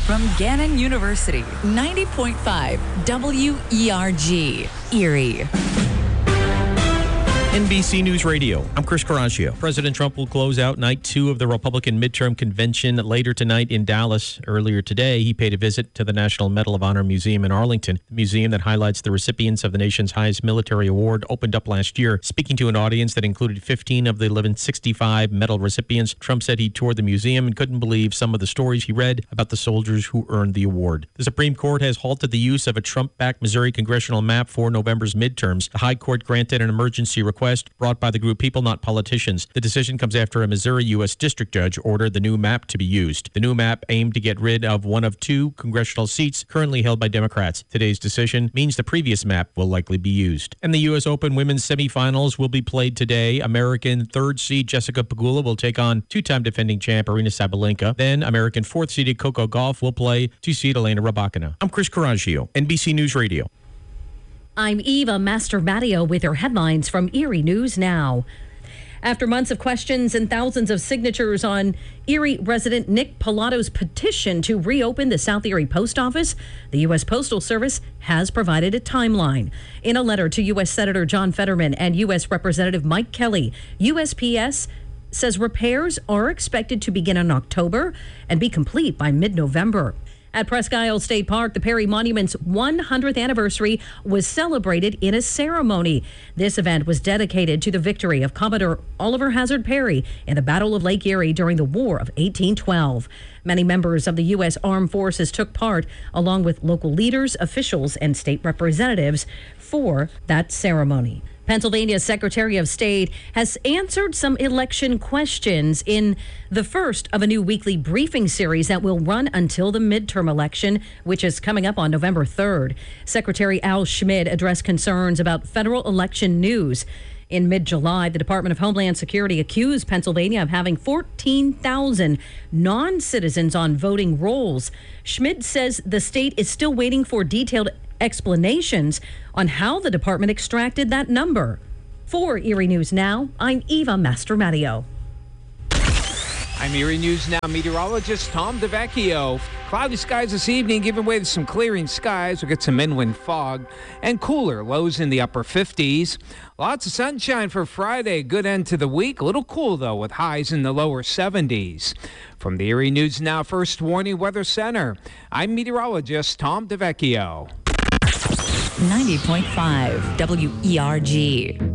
from Gannon University, 90.5 WERG, Erie. NBC News Radio, I'm Chris Coraggio. President Trump will close out night 2 of the Republican midterm convention later tonight in Dallas. Earlier today, he paid a visit to the National Medal of Honor Museum in Arlington. The museum that highlights the recipients of the nation's highest military award opened up last year. Speaking to an audience that included 15 of the 1165 medal recipients, Trump said he toured the museum and couldn't believe some of the stories he read about the soldiers who earned the award. The Supreme Court has halted the use of a Trump-backed Missouri congressional map for November's midterms. The High Court granted an emergency request brought by the group People Not Politicians. The decision comes after a Missouri U.S. District Judge ordered the new map to be used. The new map aimed to get rid of one of 2 congressional seats currently held by Democrats. Today's decision means the previous map will likely be used. And the U.S. Open women's semifinals will be played today. American 3rd seed Jessica Pegula will take on 2-time defending champ Aryna Sabalenka. Then American 4th seeded Coco Gauff will play 2-seed Elena Rybakina. I'm Chris Coraggio, NBC News Radio. I'm Eva Mastromattio with your headlines from Erie News Now. After months of questions and thousands of signatures on Erie resident Nick Pilato's petition to reopen the South Erie Post Office, the U.S. Postal Service has provided a timeline. In a letter to U.S. Senator John Fetterman and U.S. Representative Mike Kelly, USPS says repairs are expected to begin in October and be complete by mid-November. At Presque Isle State Park, the Perry Monument's 100th anniversary was celebrated in a ceremony. This event was dedicated to the victory of Commodore Oliver Hazard Perry in the Battle of Lake Erie during the War of 1812. Many members of the U.S. Armed Forces took part, along with local leaders, officials, and state representatives for that ceremony. Pennsylvania's Secretary of State has answered some election questions in the first of a new weekly briefing series that will run until the midterm election, which is coming up on November 3rd. Secretary Al Schmid addressed concerns about federal election news. In mid-July, the Department of Homeland Security accused Pennsylvania of having 14,000 non-citizens on voting rolls. Schmid says the state is still waiting for detailed explanations on how the department extracted that number. For Erie News Now, I'm Eva Mastromattio. I'm Erie News Now meteorologist Tom DeVecchio. Cloudy skies this evening, giving way to some clearing skies. We'll get some inland fog and cooler lows in the upper 50s. Lots of sunshine for Friday. Good end to the week. A little cool, though, with highs in the lower 70s. From the Erie News Now First Warning Weather Center, I'm meteorologist Tom DeVecchio. 90.5 WERG.